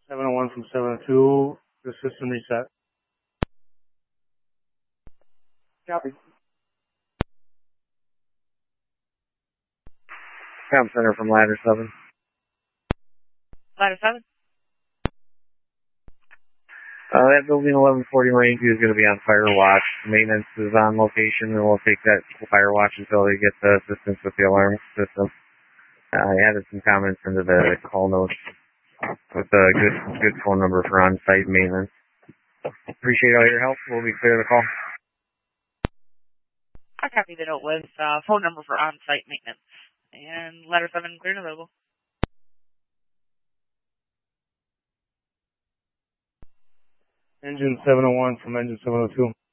701 from 702, the system reset. Copy. Com Center from Ladder 7. Ladder 7? That building 1140 Marine View is going to be on fire watch. Maintenance is on location, and we'll take that fire watch until they get the assistance with the alarm system. I added some comments into the call notes with a good phone number for on-site maintenance. Appreciate all your help. We'll be clear of the call. I copy the note with phone number for on-site maintenance. And Ladder 7 clear and available. Engine 701 from engine 702.